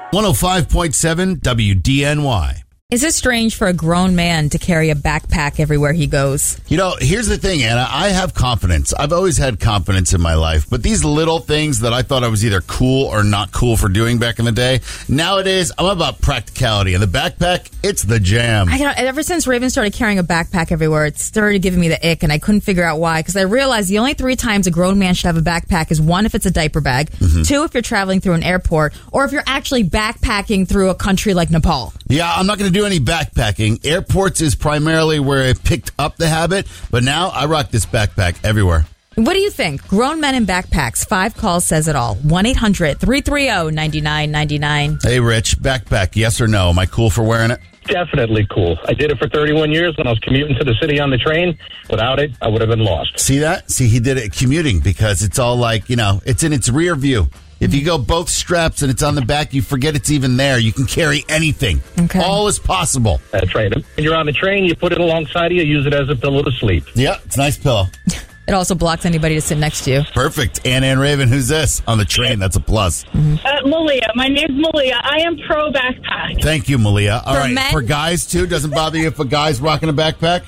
105.7 WDNY. Is it strange for a grown man to carry a backpack everywhere he goes? You know, here's the thing, Anna. I have confidence. I've always had confidence in my life. But these little things that I thought I was either cool or not cool for doing back in the day, nowadays, I'm about practicality. And the backpack, it's the jam. Ever since Raven started carrying a backpack everywhere, it started giving me the ick, and I couldn't figure out why. Because I realized the only 3 times a grown man should have a backpack is 1, if it's a diaper bag, 2, if you're traveling through an airport, or if you're actually backpacking through a country like Nepal. Yeah, I'm not going to do any backpacking. Airports is primarily where I picked up the habit, but now I rock this backpack everywhere. What do you think? Grown men in backpacks. 5 calls says it all. 1-800-330-9999. Hey, Rich, backpack, yes or no? Am I cool for wearing it? Definitely cool. I did it for 31 years when I was commuting to the city on the train. Without it, I would have been lost. See that? See, he did it commuting because it's all like, it's in its rear view. If you go both straps and it's on the back, you forget it's even there. You can carry anything. Okay. All is possible. That's right. When you're on the train, you put it alongside of you, use it as a pillow to sleep. Yeah, it's a nice pillow. It also blocks anybody to sit next to you. Perfect. Anna and Raven, who's this? On the train, that's a plus. Malia. My name's Malia. I am pro backpack. Thank you, Malia. All right, men? for guys, too, doesn't bother you if a guy's rocking a backpack?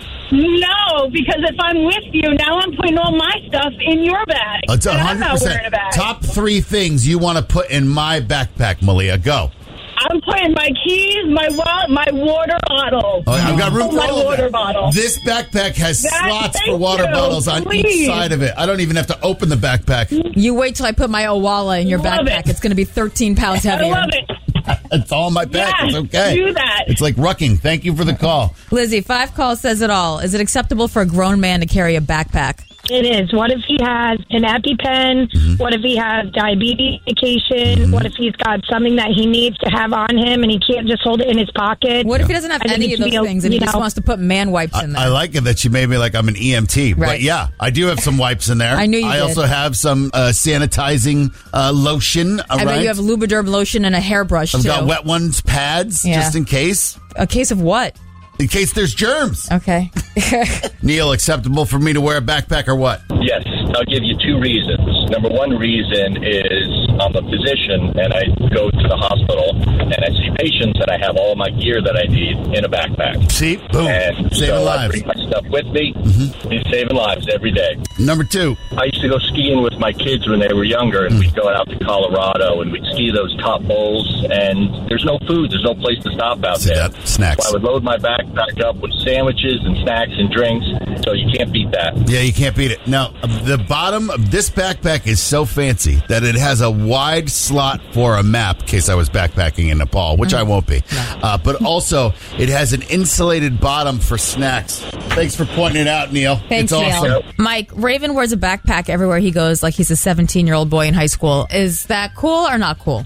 No, because if I'm with you, now I'm putting all my stuff in your bag. It's and I'm not wearing a 100%. bag. Top 3 things you want to put in my backpack, Malia. Go. I'm putting my keys, my wallet, my water bottle. I've got room for my all of water that. bottle. This backpack has slots for thank water you. bottles on each Please. side of it. I don't even have to open the backpack. You wait till I put my Owala in your Love backpack. it. It's going to be 13 pounds I heavier. love it. It's all in my back. Yes, It's okay. do that. It's like rucking. Thank you for the call. Lizzie, 5 calls says it all. Is it acceptable for a grown man to carry a backpack? It is. What if he has an EpiPen? What if he has diabetes medication? What if he's got something that he needs to have on him and he can't just hold it in his pocket? What if he doesn't have I think any it of should those be, things and he just wants to put man wipes in there? I like it that she made me like I'm an EMT. Right. But yeah, I do have some wipes in there. I knew you I did. also have some sanitizing lotion. I bet you have Lubriderm lotion and a hairbrush, I've too. got Wet Ones pads Yeah. just in case. A case of what? In case there's germs. Okay. Neil, acceptable for me to wear a backpack or what? Yes, I'll give you 2 reasons. Number 1 reason is I'm a physician and I go to the hospital and I see patients and I have all my gear that I need in a backpack. See? Boom. And Saving so I lives. bring my stuff with me. It's saving lives every day. Number 2. I used to go skiing with my kids when they were younger, and we'd go out to Colorado and we'd ski those top bowls, and there's no food, there's no place to stop out See there. that? Snacks. So I would load my backpack up with sandwiches and snacks and drinks, so you can't beat that. Yeah, you can't beat it. Now, the bottom of this backpack is so fancy that it has a wide slot for a map, in case I was backpacking in Nepal, which I won't be. But also, it has an insulated bottom for snacks. Thanks for pointing it out, Neil. Thanks, it's awesome. Neil. Mike, Raven wears a backpack everywhere he goes like he's a 17-year-old boy in high school. Is that cool or not cool?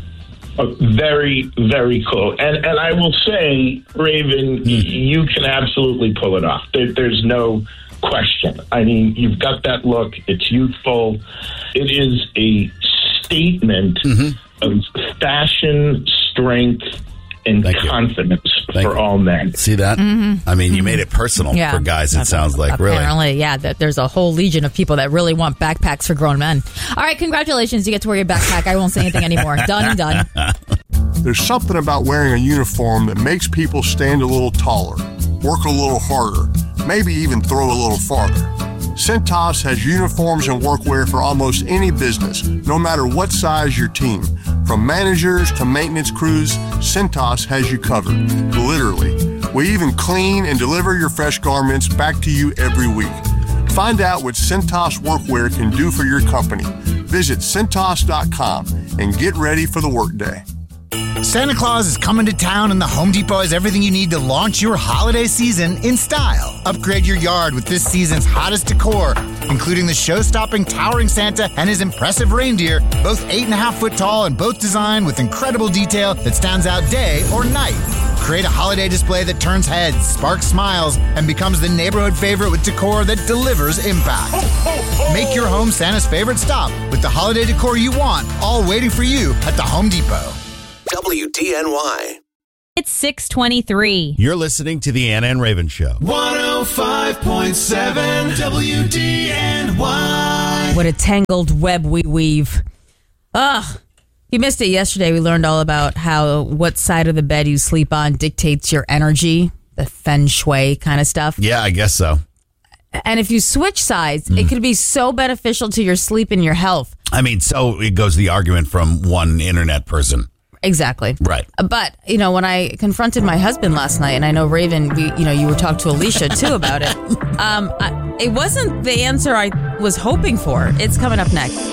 Very, very cool. And I will say, Raven, you can absolutely pull it off. There's no question. I mean, you've got that look. It's youthful. It is a statement of fashion, strength, and Thank you. confidence Thank for you. all men. See that? I mean, you made it personal Yeah. for guys, it sounds like, really. Apparently, yeah. There's a whole legion of people that really want backpacks for grown men. All right, congratulations. You get to wear your backpack. I won't say anything anymore. Done and done. There's something about wearing a uniform that makes people stand a little taller, work a little harder, maybe even throw a little farther. Cintas has uniforms and workwear for almost any business, no matter what size your team. From managers to maintenance crews, Cintas has you covered, literally. We even clean and deliver your fresh garments back to you every week. Find out what Cintas Workwear can do for your company. Visit Cintas.com and get ready for the workday. Santa Claus is coming to town, and the Home Depot has everything you need to launch your holiday season in style. Upgrade your yard with this season's hottest decor, including the show-stopping towering Santa and his impressive reindeer, both 8.5 foot tall and both designed with incredible detail that stands out day or night. Create a holiday display that turns heads, sparks smiles, and becomes the neighborhood favorite with decor that delivers impact. Make your home Santa's favorite stop with the holiday decor you want, all waiting for you at the Home Depot. WDNY. It's 6:23. You're listening to the Anna and Raven Show. 105.7 WDNY. What a tangled web we weave. Ugh. You missed it yesterday. We learned all about how what side of the bed you sleep on dictates your energy, the feng shui kind of stuff. Yeah, I guess so. And if you switch sides, it could be so beneficial to your sleep and your health. I mean, so it goes the argument from one internet person. Exactly. Right. But, when I confronted my husband last night, and I know, Raven, you were talking to Alicia, too, about it. It wasn't the answer I was hoping for. It's coming up next.